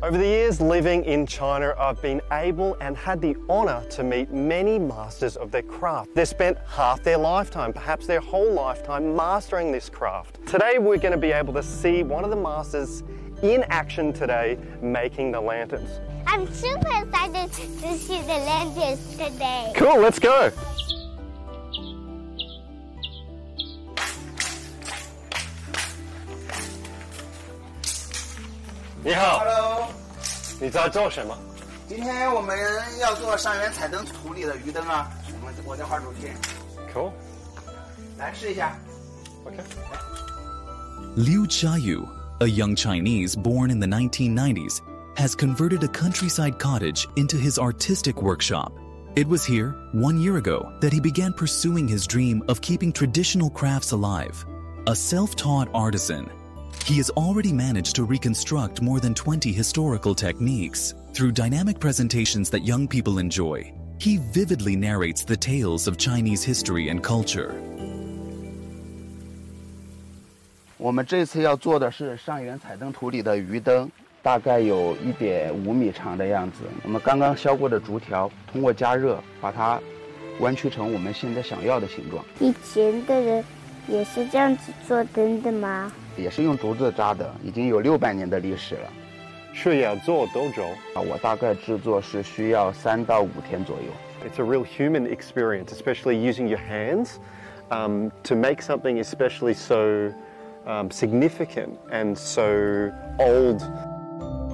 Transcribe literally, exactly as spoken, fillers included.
Over the years living in China, I've been able and had the honour to meet many masters of their craft. They've spent half their lifetime, perhaps their whole lifetime, mastering this craft. Today we're going to be able to see one of the masters in action today making the lanterns. I'm super excited to see the lanterns today. Cool, let's go. Hello， 你在做什么？ 今天我们要做上元彩灯图里的鱼灯啊，我们我在画主题。 Cool。 来试一下。 Okay. Liu Xiaoyu, a young Chinese born in the nineteen nineties, has converted a countryside cottage into his artistic workshop. It was here, one year ago, that he began pursuing his dream of keeping traditional crafts alive. A self-taught artisan, he has already managed to reconstruct more than twenty historical techniques. Through dynamic presentations that young people enjoy, he vividly narrates the tales of Chinese history and culture. 我们这次要做的是上元彩灯图里的鱼灯，大概有一点五米长的样子。我们刚刚削过的竹条，通过加热把它弯曲成我们现在想要的形状。 以前的人也是这样子做灯的吗？ 也是用竹子扎的，已经有六百年的历史了。 需要做多久？ 啊，我大概制作是需要三到五天左右。 It's a real human experience, especially using your hands um, to make something especially so um, significant and so old.